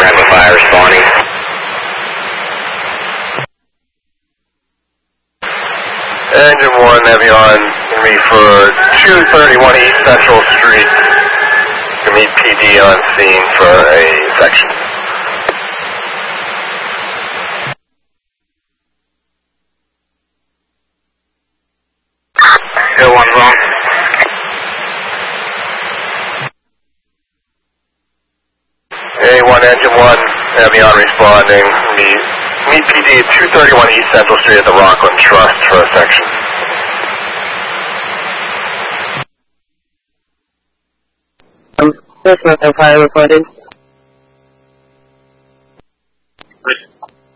friendly fire responding. Engine 1, Evian, me for 231 East Central Street. To meet PD on scene for a section. Hill 1's on. A1, Engine 1, Evian responding. Meet PD at 231 East Central Street at the Rockland Trust for a section. There's no fire reported.